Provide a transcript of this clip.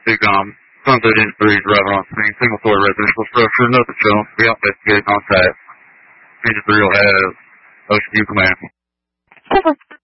Decom, Sunset Industries, driving on scene, single-story residential structure, nothing shown. Be out investigating on site. Engine 3 will have Ocean View Command.